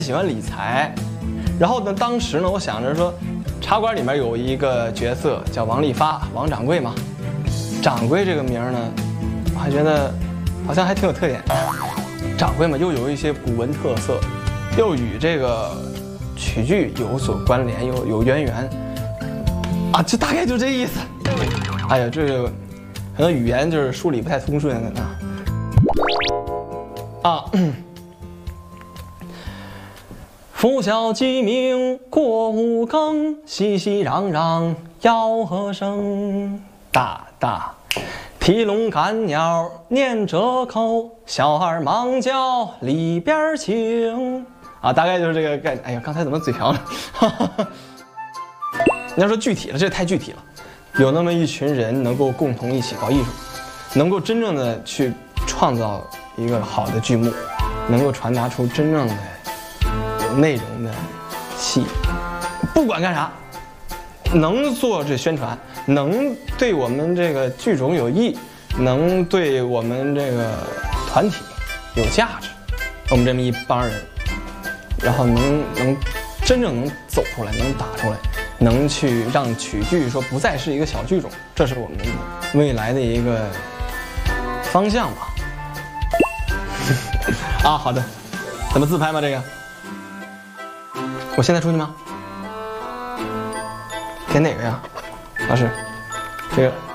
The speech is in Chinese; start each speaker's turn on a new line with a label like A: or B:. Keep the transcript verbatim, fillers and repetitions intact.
A: 喜欢理财，然后呢，当时呢，我想着说，茶馆里面有一个角色叫王利发，王掌柜嘛。掌柜这个名呢，我还觉得好像还挺有特点的。掌柜嘛，又有一些古文特色，又与这个曲剧有所关联，有有渊源。啊，就大概就这意思。哎呀，这个可能语言就是梳理不太通顺啊。啊。拂晓鸡鸣过五更，熙熙攘攘吆喝声。大大提笼赶鸟念折扣，小儿忙叫里边请。啊，大概就是这个概念。哎呀，刚才怎么嘴瓢了？你要说具体了，这太具体了。有那么一群人能够共同一起搞艺术，能够真正的去创造一个好的剧目，能够传达出真正的有内容的戏，不管干啥，能做这宣传，能对我们这个剧种有益，能对我们这个团体有价值，我们这么一帮人，然后能能真正能走出来，能打出来，能去让曲剧说不再是一个小剧种，这是我们未来的一个方向吧。啊，好的，怎么自拍吗？这个，我现在出去吗？点哪个呀，老师？这个。